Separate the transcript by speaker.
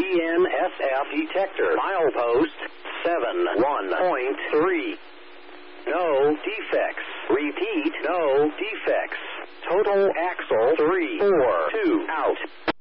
Speaker 1: GNSF detector. Milepost 71.3. No defects. Repeat, no defects. Total axle 342 out.